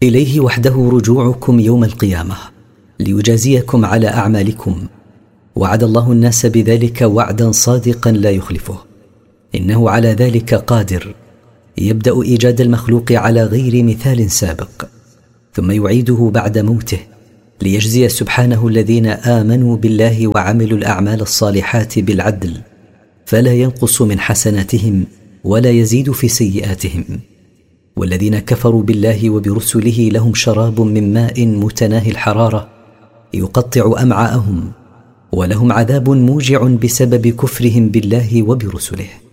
إليه وحده رجوعكم يوم القيامة ليجازيكم على أعمالكم، وعد الله الناس بذلك وعدا صادقا لا يخلفه، إنه على ذلك قادر. يبدأ إيجاد المخلوق على غير مثال سابق، ثم يعيده بعد موته ليجزي سبحانه الذين آمنوا بالله وعملوا الأعمال الصالحات بالعدل، فلا ينقص من حسناتهم ولا يزيد في سيئاتهم. والذين كفروا بالله وبرسله لهم شراب من ماء متناهي الحرارة يقطع أمعاءهم، ولهم عذاب موجع بسبب كفرهم بالله وبرسله.